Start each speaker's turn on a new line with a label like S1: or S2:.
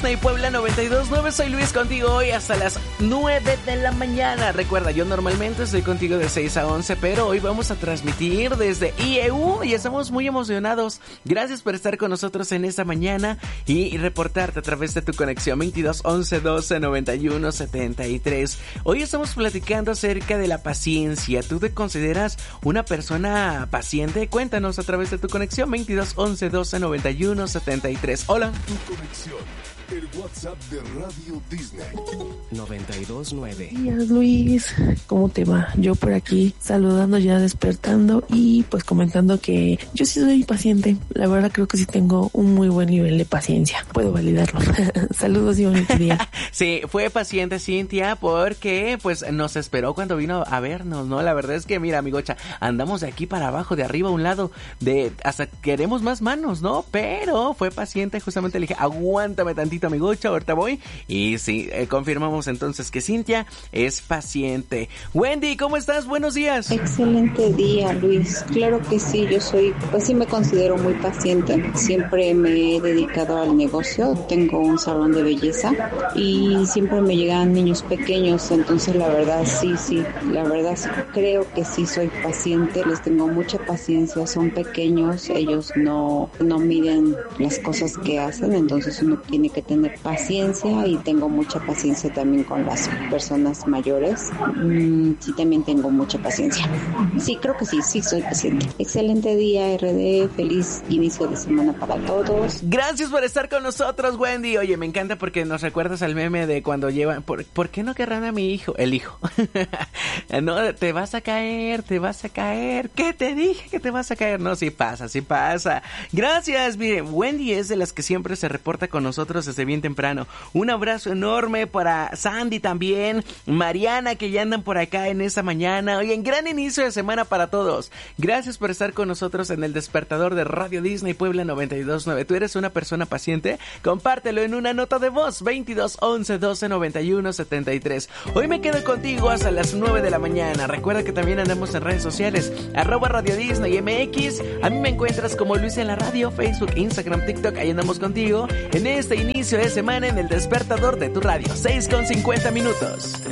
S1: Disney Puebla 92.9. Soy Luis contigo hoy hasta las 9 de la mañana. Recuerda, yo normalmente estoy contigo de 6 a 11, pero hoy vamos a transmitir desde IEU y estamos muy emocionados. Gracias por estar con nosotros en esta mañana y reportarte a través de tu conexión 22 11 12 91 73. Hoy estamos platicando acerca de la paciencia. ¿Tú te consideras una persona paciente? Cuéntanos a través de tu conexión 22 11 12 91 73. Hola.
S2: Tu conexión, el WhatsApp de Radio Disney 92.9.
S3: Buenos días, Luis, ¿cómo te va? Yo por aquí saludando, ya despertando y pues comentando que yo sí soy paciente. La verdad creo que sí tengo un muy buen nivel de paciencia. Puedo validarlo. Saludos y bonito día.
S1: Sí, fue paciente Cintia porque pues nos esperó cuando vino a vernos, ¿no? La verdad es que mira, amigocha, andamos de aquí para abajo, de arriba a un lado, de hasta queremos más manos, ¿no? Pero fue paciente, justamente le dije, aguántame tantito, amigocha, ahorita voy. Y sí, confirmamos entonces que Cintia es paciente. Wendy, ¿cómo estás? Buenos días.
S4: Excelente día, Luis. Claro que sí, yo soy, pues sí me considero muy paciente. Siempre me he dedicado al negocio, tengo un salón de belleza y siempre me llegan niños pequeños, entonces la verdad sí, la verdad creo que sí soy paciente, les tengo mucha paciencia, son pequeños, ellos no miden las cosas que hacen, entonces uno tiene que tener paciencia y tengo mucha paciencia también con las personas mayores. Sí, también tengo mucha paciencia. Sí, creo que sí soy paciente. Excelente día, RD, feliz inicio de semana para todos.
S1: Gracias por estar con nosotros, Wendy. Oye, me encanta porque nos recuerdas al meme de cuando llevan, ¿por qué no querrán a mi hijo? El hijo. No, te vas a caer. ¿Qué te dije que te vas a caer? No, sí pasa. Gracias, miren, Wendy es de las que siempre se reporta con nosotros desde bien temprano. Un abrazo enorme para Sandy también, Mariana, que ya andan por acá en esta mañana. Oye, gran inicio de semana para todos. Gracias por estar con nosotros en el despertador de Radio Disney Puebla 92.9. ¿Tú eres una persona paciente? Compártelo en una nota de voz, 22 11 12 91 73. Hoy me quedo contigo hasta las 9 de la mañana. Recuerda que también andamos en redes sociales, @Radio Disney MX. A mí me encuentras como Luis en la Radio, Facebook, Instagram, TikTok. Ahí andamos contigo en este inicio de semana en el despertador de tu radio. 6:50 minutos.